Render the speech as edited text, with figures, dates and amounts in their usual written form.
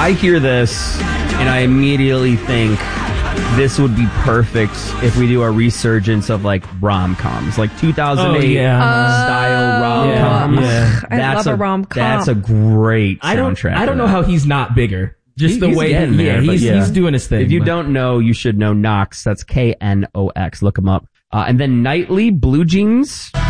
I hear this and I immediately think this would be perfect if we do a resurgence of like rom-coms, like 2008 style rom-coms. I love a rom-com. That's a great soundtrack. I don't know how he's not bigger. Just the way he's doing his thing. If you don't know, you should know Knox. That's Knox. Look him up. And then Nightly, Blue Jeans.